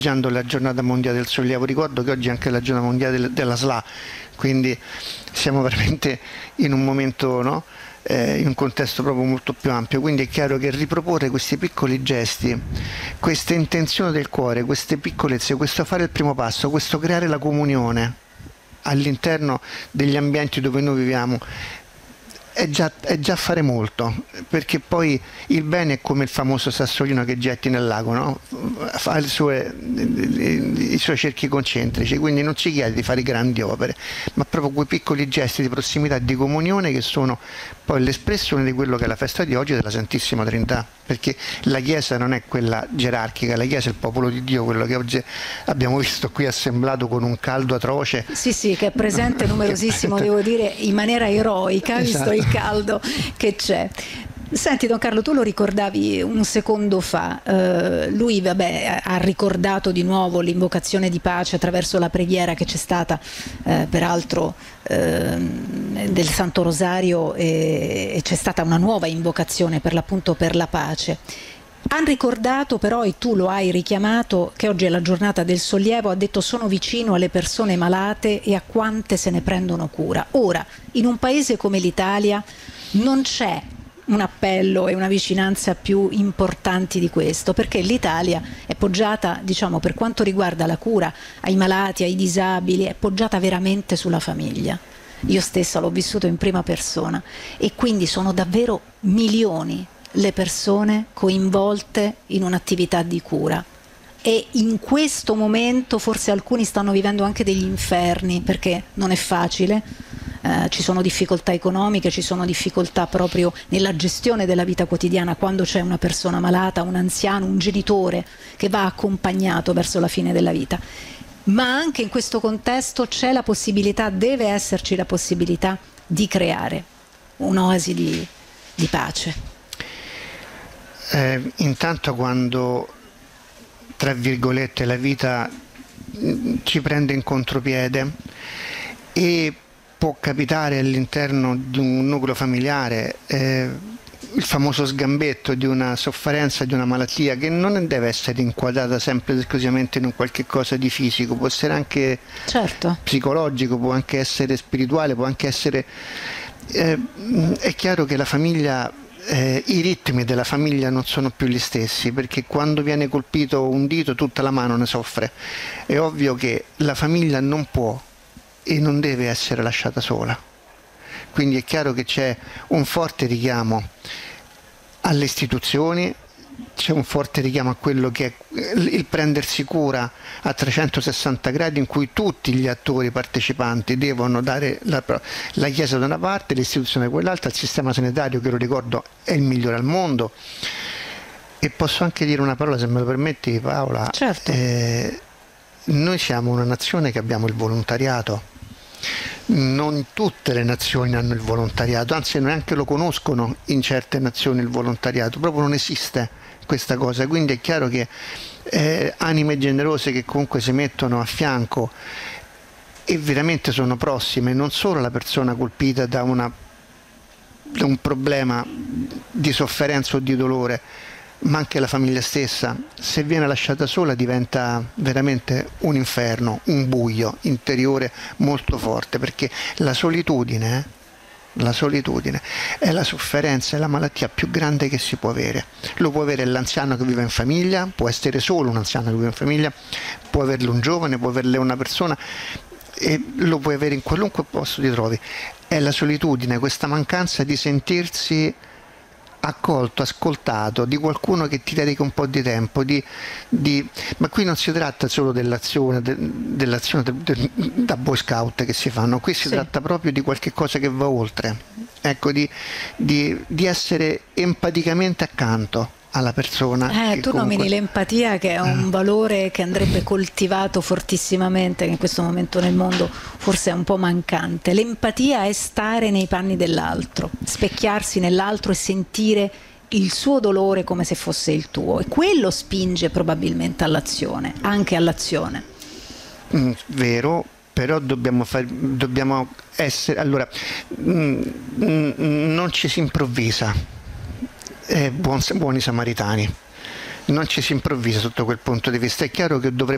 la giornata mondiale del sollievo. Ricordo che oggi è anche la giornata mondiale della SLA, quindi siamo veramente in un momento, no? In un contesto proprio molto più ampio, quindi è chiaro che riproporre questi piccoli gesti, queste intenzioni del cuore, queste piccolezze, questo fare il primo passo, questo creare la comunione all'interno degli ambienti dove noi viviamo, è già fare molto, perché poi il bene è come il famoso sassolino che getti nel lago, no? Fa i suoi cerchi concentrici, quindi non ci chiede di fare grandi opere, ma proprio quei piccoli gesti di prossimità, di comunione, che sono poi l'espressione di quello che è la festa di oggi della Santissima Trinità, perché la Chiesa non è quella gerarchica, la Chiesa è il popolo di Dio, quello che oggi abbiamo visto qui assemblato con un caldo atroce. Sì, sì, che è presente numerosissimo, devo dire, in maniera eroica, Esatto. visto il caldo che c'è. Senti, Don Carlo, tu lo ricordavi un secondo fa, lui ha ricordato di nuovo l'invocazione di pace attraverso la preghiera che c'è stata, peraltro del Santo Rosario, e c'è stata una nuova invocazione per l'appunto per la pace. Han ricordato però, e tu lo hai richiamato, che oggi è la giornata del sollievo. Ha detto: sono vicino alle persone malate e a quante se ne prendono cura. Ora, in un paese come l'Italia non c'è un appello e una vicinanza più importanti di questo, perché l'Italia è poggiata, diciamo, per quanto riguarda la cura ai malati, ai disabili, è poggiata veramente sulla famiglia. Io stessa l'ho vissuto in prima persona, e quindi sono davvero milioni le persone coinvolte in un'attività di cura. E in questo momento forse alcuni stanno vivendo anche degli inferni, perché non è facile. Ci sono difficoltà economiche, ci sono difficoltà proprio nella gestione della vita quotidiana quando c'è una persona malata, un anziano, un genitore che va accompagnato verso la fine della vita. Ma anche in questo contesto c'è la possibilità, deve esserci la possibilità di creare un'oasi di pace. Intanto, quando, tra virgolette, la vita ci prende in contropiede, e può capitare all'interno di un nucleo familiare il famoso sgambetto di una sofferenza, di una malattia che non deve essere inquadrata sempre esclusivamente in un qualche cosa di fisico, può essere anche psicologico, può anche essere spirituale, può anche essere... è chiaro che la famiglia... i ritmi della famiglia non sono più gli stessi, perché quando viene colpito un dito tutta la mano ne soffre. È ovvio che la famiglia non può e non deve essere lasciata sola, quindi è chiaro che c'è un forte richiamo alle istituzioni, c'è un forte richiamo a quello che è il prendersi cura a 360 gradi, in cui tutti gli attori partecipanti devono dare la Chiesa da una parte, l'istituzione da quell'altra, il sistema sanitario, che lo ricordo è il migliore al mondo. E posso anche dire una parola, se me lo permetti, Paola? Certo. Noi siamo una nazione che abbiamo il volontariato. Non tutte le nazioni hanno il volontariato, anzi neanche lo conoscono in certe nazioni il volontariato, proprio non esiste questa cosa, quindi è chiaro che anime generose che comunque si mettono a fianco e veramente sono prossime, non solo alla persona colpita da un problema di sofferenza o di dolore, ma anche la famiglia stessa, se viene lasciata sola diventa veramente un inferno, un buio interiore molto forte, perché la solitudine è la sofferenza, è la malattia più grande che si può avere. Lo può avere l'anziano che vive in famiglia, può essere solo un anziano che vive in famiglia, può averlo un giovane, può averlo una persona, e lo puoi avere in qualunque posto ti trovi. È la solitudine, questa mancanza di sentirsi accolto, ascoltato, di qualcuno che ti dedica un po' di tempo, ma qui non si tratta solo dell'azione da Boy Scout che si fanno, qui si tratta proprio di qualche cosa che va oltre, ecco, di essere empaticamente accanto alla persona. Tu nomini l'empatia, che è un valore che andrebbe coltivato fortissimamente, che in questo momento nel mondo forse è un po' mancante. L'empatia è stare nei panni dell'altro, specchiarsi nell'altro e sentire il suo dolore come se fosse il tuo, e quello spinge probabilmente all'azione, anche all'azione. Vero, però dobbiamo essere, allora, non ci si improvvisa buoni samaritani, non ci si improvvisa sotto quel punto di vista. È chiaro che dovremmo